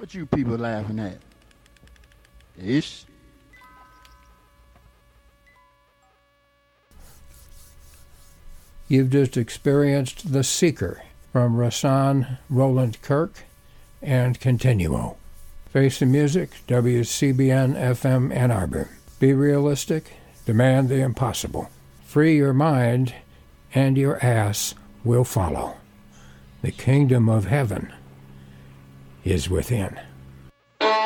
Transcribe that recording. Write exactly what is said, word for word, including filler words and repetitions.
What you people laughing at? Ish. You've just experienced The Seeker from Rahsaan Roland Kirk and Continuo. Face the Music, W C B N F M Ann Arbor. Be realistic, demand the impossible. Free your mind, and your ass will follow. The kingdom of heaven is within.